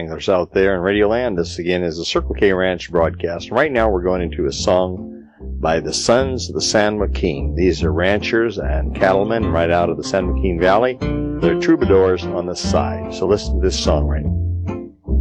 anglers out there in Radio Land. This again is a Circle K Ranch broadcast. Right now we're going into a song by the Sons of the San Joaquin. These are ranchers and cattlemen right out of the San Joaquin Valley. They're troubadours on the side. So listen to this song right now.